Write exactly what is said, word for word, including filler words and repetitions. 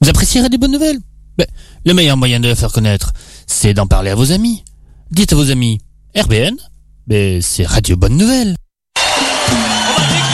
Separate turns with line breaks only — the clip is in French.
Vous appréciez Radio Bonne Nouvelle? Ben, le meilleur moyen de la faire connaître, c'est d'en parler à vos amis. Dites à vos amis, R B N, ben, c'est Radio Bonne Nouvelle.